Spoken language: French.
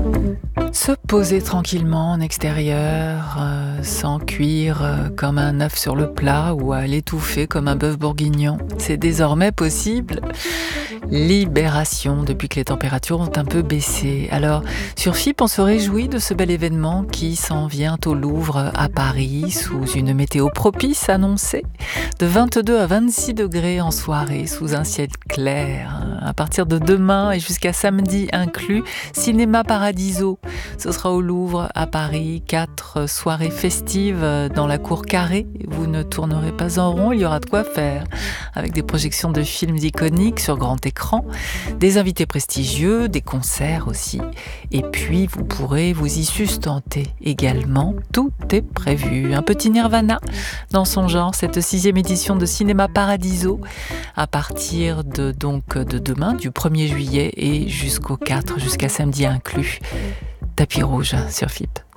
Se poser tranquillement en extérieur, sans cuire comme un œuf sur le plat ou à l'étouffer comme un bœuf bourguignon. C'est désormais possible. Libération depuis que les températures ont un peu baissé. Alors, sur FIP, on se réjouit de ce bel événement qui s'en vient au Louvre à Paris sous une météo propice annoncée de 22 à 26 degrés en soirée sous un ciel clair. À partir de demain et jusqu'à samedi inclus, Cinéma Paradiso. Ce sera au Louvre à Paris, 4 soirées festives dans la cour carrée. Vous ne tournerez pas en rond, il y aura de quoi faire. Avec des projections de films iconiques sur grand écran, des invités prestigieux, des concerts aussi. Et puis vous pourrez vous y sustenter également. Tout est prévu. Un petit Nirvana dans son genre, cette 6e édition de Cinéma Paradiso, à partir de demain, du 1er juillet et jusqu'au 4, jusqu'à samedi inclus. Tapis rouge sur FIP.